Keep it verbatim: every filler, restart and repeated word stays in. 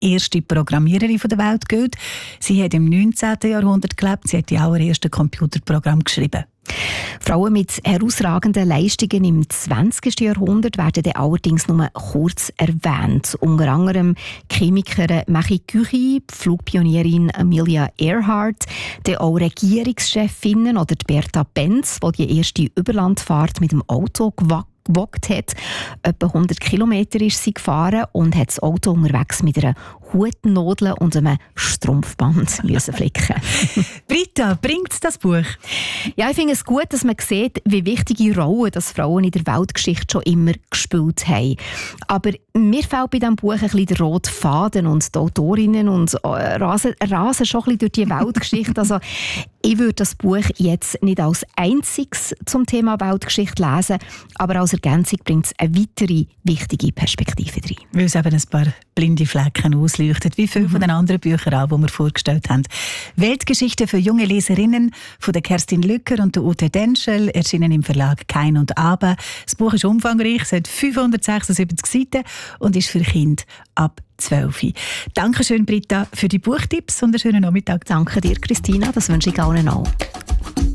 erste Programmiererin der Welt gilt. Sie hat im neunzehnten Jahrhundert gelebt. Sie hat die allerersten Computerprogramme geschrieben. Frauen mit herausragenden Leistungen im zwanzigsten Jahrhundert werden dann allerdings nur kurz erwähnt. Unter anderem Chemikerin Marie Curie, Flugpionierin Amelia Earhart, dann auch Regierungschefinnen oder die Bertha Benz, die die erste Überlandfahrt mit dem Auto gewagt gewagt hat. Etwa hundert Kilometer ist sie gefahren und hat das Auto unterwegs mit einer Hutnadel und einem Strumpfband müssen flicken. Britta, bringt das Buch? Ja, ich finde es gut, dass man sieht, wie wichtige Rollen das Frauen in der Weltgeschichte schon immer gespielt haben. Aber mir fehlt bei diesem Buch ein bisschen der rote Faden und die Autorinnen und rasen, rasen schon ein bisschen durch die Weltgeschichte. Also, ich würde das Buch jetzt nicht als einziges zum Thema Weltgeschichte lesen, aber als Ergänzung bringt es eine weitere wichtige Perspektive rein. Weil es eben ein paar blinde Flecken ausleuchtet, wie viele mhm. von den anderen Büchern auch, die wir vorgestellt haben. Weltgeschichte für junge Leserinnen von der Kerstin Lücker und der Ute Denschel, erschienen im Verlag Kein und Aber. Das Buch ist umfangreich, es hat fünfhundertsechsundsiebzig Seiten und ist für Kinder ab zwölf. Dankeschön, Britta, für die Buchtipps und einen schönen Nachmittag. Danke dir, Christina, das wünsche ich allen auch.